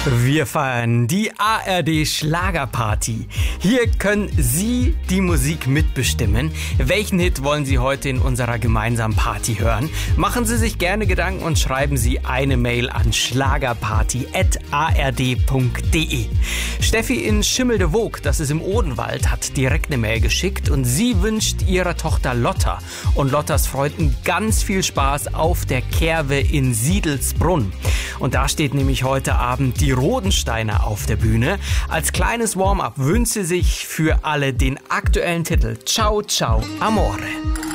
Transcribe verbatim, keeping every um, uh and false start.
Wir feiern die A R D Schlagerparty. Hier können Sie die Musik mitbestimmen. Welchen Hit wollen Sie heute in unserer gemeinsamen Party hören? Machen Sie sich gerne Gedanken und schreiben Sie eine Mail an schlagerparty at a r d punkt d e. Steffi in Schimmeldewoog, das ist im Odenwald, hat direkt eine Mail geschickt und sie wünscht ihrer Tochter Lotta und Lottas Freunden ganz viel Spaß auf der Kerwe in Siedelsbrunn. Und da steht nämlich heute Abend die Rodensteiner auf der Bühne. Als kleines Warm-up wünscht sie sich für alle den aktuellen Titel Ciao Ciao Amore.